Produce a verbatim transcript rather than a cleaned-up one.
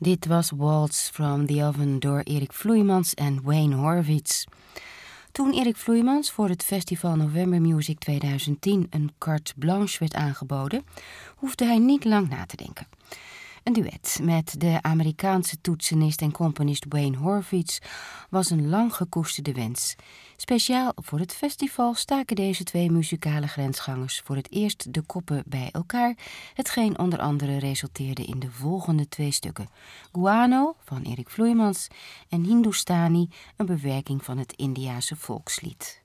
Dit was Waltz from the Oven door Erik Vloeimans en Wayne Horvitz. Toen Erik Vloeimans voor het festival November Music tweeduizend tien een carte blanche werd aangeboden, hoefde hij niet lang na te denken. Een duet met de Amerikaanse toetsenist en componist Wayne Horvitz was een lang gekoesterde wens. Speciaal voor het festival staken deze twee muzikale grensgangers voor het eerst de koppen bij elkaar, hetgeen onder andere resulteerde in de volgende twee stukken. Guano van Erik Vloeimans en Hindustani, een bewerking van het Indiase volkslied.